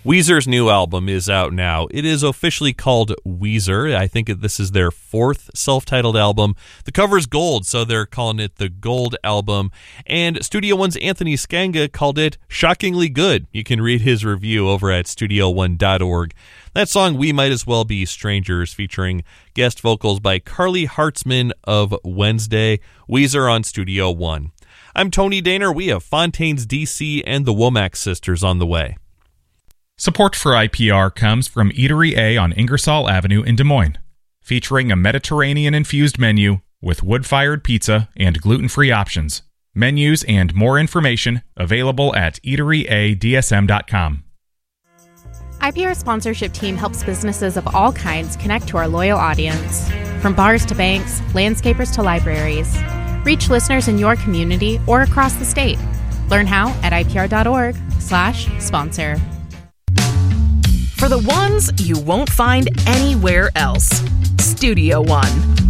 Weezer's new album is out now. It is officially called Weezer. I think this is their fourth self-titled album. The cover's gold, so they're calling it the Gold Album. And Studio One's Anthony Skanga called it shockingly good. You can read his review over at StudioOne.org. That song, We Might As Well Be Strangers, featuring guest vocals by Carly Hartzman of Wednesday. Weezer on Studio One. I'm Tony Daner. We have Fontaines DC and the Womack Sisters on the way. Support for IPR comes from Eatery A on Ingersoll Avenue in Des Moines, featuring a Mediterranean-infused menu with wood-fired pizza and gluten-free options. Menus and more information available at eateryadsm.com. IPR sponsorship team helps businesses of all kinds connect to our loyal audience. From bars to banks, landscapers to libraries. Reach listeners in your community or across the state. Learn how at ipr.org/sponsor. For the ones you won't find anywhere else. Studio One.